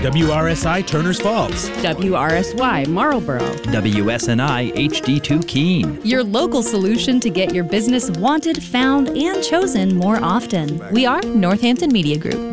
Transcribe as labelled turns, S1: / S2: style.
S1: WRSI Turners Falls,
S2: WRSY Marlboro,
S3: WSNI HD2 Keene.
S4: Your local solution to get your business wanted, found, and chosen more often. We are Northampton Media Group.